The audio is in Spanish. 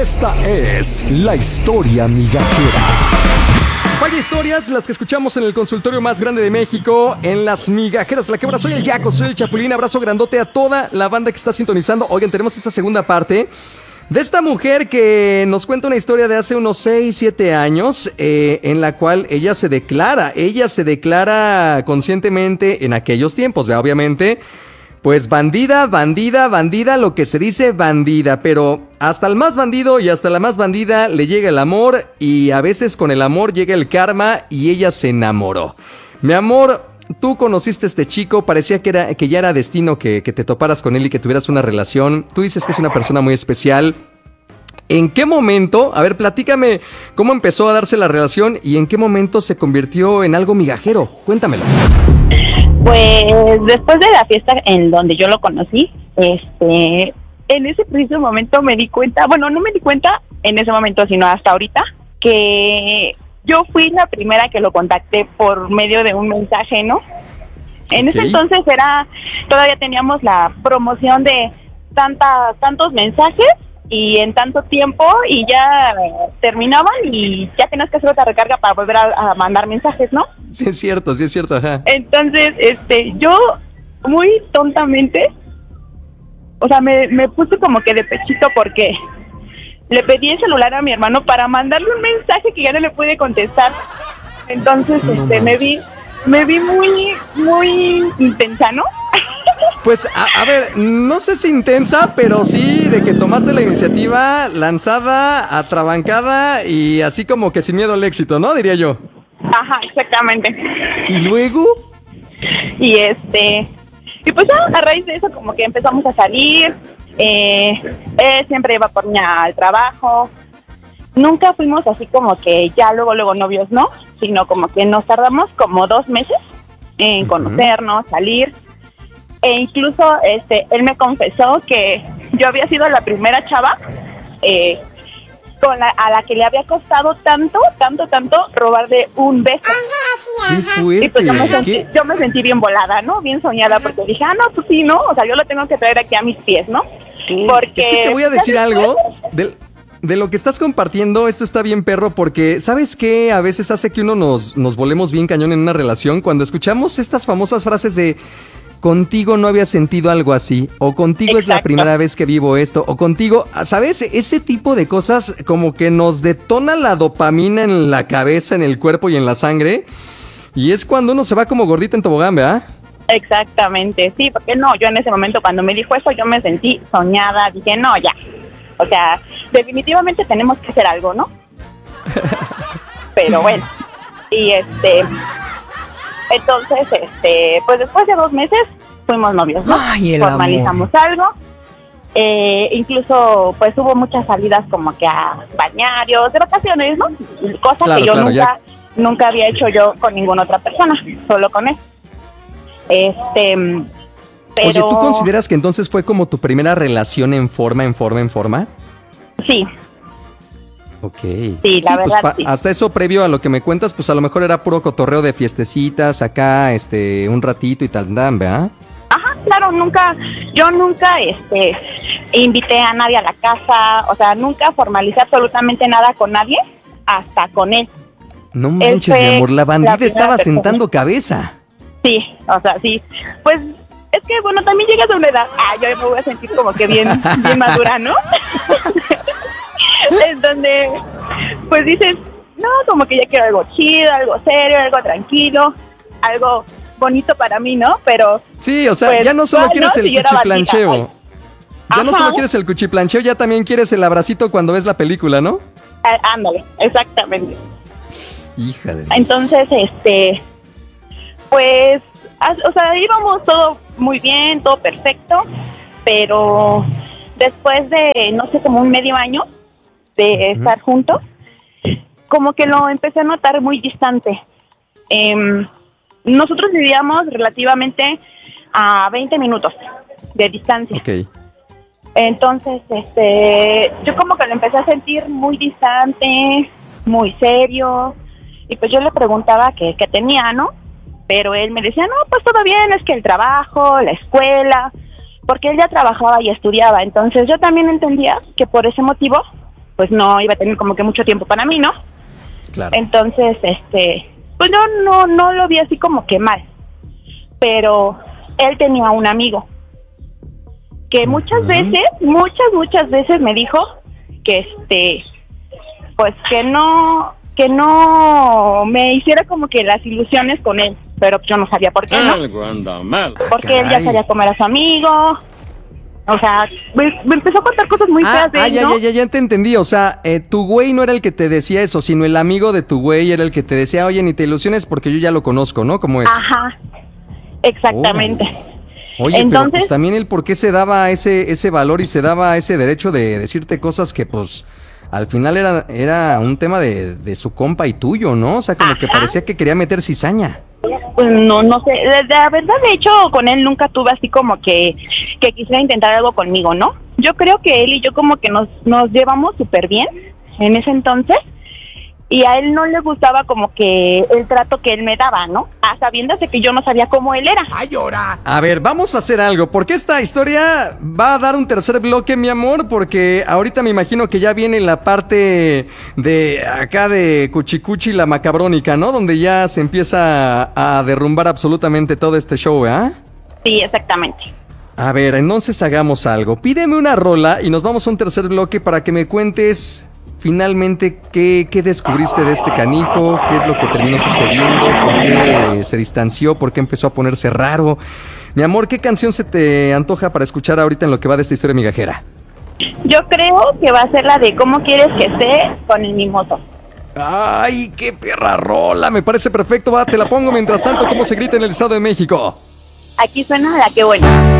Esta es la historia migajera. Vaya historias las que escuchamos en el consultorio más grande de México, en Las Migajeras de la Quebra. Soy el Yaco, soy el Chapulín. Abrazo grandote a toda la banda que está sintonizando. Oigan, tenemos esta segunda parte de esta mujer que nos cuenta una historia de hace unos 6, 7 años, en la cual ella se declara conscientemente en aquellos tiempos, obviamente, pues bandida, lo que se dice bandida, pero hasta el más bandido y hasta la más bandida le llega el amor y a veces con el amor llega el karma y ella se enamoró. Mi amor, tú conociste a este chico, parecía que ya era destino que te toparas con él y que tuvieras una relación. Tú dices que es una persona muy especial. ¿En qué momento? A ver, platícame cómo empezó a darse la relación y en qué momento se convirtió en algo migajero. Cuéntamelo. Pues después de la fiesta en donde yo lo conocí, en ese preciso momento me di cuenta, bueno, no me di cuenta en ese momento, sino hasta ahorita, que yo fui la primera que lo contacté por medio de un mensaje, ¿no? En ese entonces todavía teníamos la promoción de tantos mensajes y en tanto tiempo y ya terminaban y ya tenías que hacer otra recarga para volver a mandar mensajes, ¿no? Sí es cierto, ajá. Entonces, yo muy tontamente, o sea, me puse como que de pechito porque le pedí el celular a mi hermano para mandarle un mensaje que ya no le pude contestar. Entonces, me vi muy intensa, ¿no? Pues, a ver, no sé si intensa, pero sí de que tomaste la iniciativa lanzada, atrabancada y así como que sin miedo al éxito, ¿no? Diría yo. Ajá, exactamente. ¿Y luego? Y pues ya, a raíz de eso como que empezamos a salir, él siempre iba por mí al trabajo, nunca fuimos así como que ya luego novios, ¿no? Sino como que nos tardamos como 2 meses en conocernos, salir. E incluso él me confesó que yo había sido la primera chava a la que le había costado tanto robarle un beso. ¡Qué fuerte! Y pues yo me sentí bien volada, ¿no? Bien soñada, porque dije, no, pues sí, ¿no? O sea, yo lo tengo que traer aquí a mis pies, ¿no? Porque es que te voy a decir algo de lo que estás compartiendo. Esto está bien perro porque, ¿sabes qué? A veces hace que uno nos volemos bien cañón en una relación cuando escuchamos estas famosas frases de contigo no había sentido algo así, o contigo es la primera vez que vivo esto, o contigo, ¿sabes? Ese tipo de cosas como que nos detona la dopamina en la cabeza, en el cuerpo y en la sangre, y es cuando uno se va como gordita en tobogán, ¿verdad? Exactamente, sí, porque no, yo en ese momento cuando me dijo eso yo me sentí soñada, dije, no, ya, o sea, definitivamente tenemos que hacer algo, ¿no? Pero bueno, y entonces, pues después de 2 meses fuimos novios, ¿no? Ay, formalizamos algo, incluso pues hubo muchas salidas como que a balnearios, de vacaciones, ¿no? Cosa que yo nunca había hecho yo con ninguna otra persona, solo con él. Pero... Oye, ¿tú consideras que entonces fue como tu primera relación en forma? Sí. Ok. Sí, la verdad, pues sí. Hasta eso, previo a lo que me cuentas, pues a lo mejor era puro cotorreo de fiestecitas, acá, un ratito y tal, ¿verdad? Ajá, claro, yo nunca invité a nadie a la casa, o sea, nunca formalicé absolutamente nada con nadie, hasta con él. No manches, mi amor, la bandida estaba sentando cabeza. Sí, o sea, sí. Pues es que, bueno, también llegas a una edad, yo me voy a sentir como que bien madura, ¿no? Es donde, pues dices, no, como que ya quiero algo chido, algo serio, algo tranquilo, algo bonito para mí, ¿no? Pero... Sí, o sea, pues, ya no solo quieres el cuchiplancheo. Ya no solo quieres el cuchiplancheo, ya también quieres el abracito cuando ves la película, ¿no? Ándale, exactamente. Hija de Dios. Entonces, pues, o sea, íbamos todo muy bien, todo perfecto, pero después de, no sé, como un medio año de estar juntos, como que lo empecé a notar muy distante. Nosotros vivíamos relativamente a 20 minutos de distancia. Okay. Entonces, yo como que lo empecé a sentir muy distante, muy serio, y pues yo le preguntaba qué tenía, ¿no? Pero él me decía, no, pues todo bien, es que el trabajo, la escuela, porque él ya trabajaba y estudiaba, entonces yo también entendía que por ese motivo, pues no iba a tener como que mucho tiempo para mí, ¿no? Claro. Entonces, pues yo no lo vi así como que mal, pero él tenía un amigo que muchas veces me dijo que pues que no me hiciera como que las ilusiones con él, pero yo no sabía por qué, ¿no? Algo anda mal. Porque él ya sabía comer a su amigo. O sea, me empezó a contar cosas muy feas de él, ¿no? Ya te entendí. O sea, tu güey no era el que te decía eso, sino el amigo de tu güey era el que te decía, oye, ni te ilusiones porque yo ya lo conozco, ¿no? ¿Cómo es? Ajá, exactamente. Oye, entonces, pero pues también el por qué se daba ese valor y se daba ese derecho de decirte cosas que pues al final era un tema de su compa y tuyo, ¿no? O sea, como que parecía que quería meter cizaña. Pues no sé, la verdad, de hecho, con él nunca tuve así como que quisiera intentar algo conmigo, ¿no? Yo creo que él y yo como que nos llevamos súper bien en ese entonces, y a él no le gustaba como que el trato que él me daba, ¿no? A sabiendas de que yo no sabía cómo él era. ¡Ay, llora! A ver, vamos a hacer algo, porque esta historia va a dar un tercer bloque, mi amor, porque ahorita me imagino que ya viene la parte de acá de Cuchicuchi, la macabrónica, ¿no? Donde ya se empieza a derrumbar absolutamente todo este show, ¿ah? Sí, exactamente. A ver, entonces hagamos algo. Pídeme una rola y nos vamos a un tercer bloque para que me cuentes finalmente qué descubriste de este canijo, qué es lo que terminó sucediendo, por qué se distanció, por qué empezó a ponerse raro. Mi amor, ¿qué canción se te antoja para escuchar ahorita en lo que va de esta historia migajera? Yo creo que va a ser la de ¿Cómo quieres que esté? Con el mimoso. ¡Ay, qué perra rola! Me parece perfecto, va, te la pongo mientras tanto, ¿cómo se grita en el Estado de México? Aquí suena la que buena.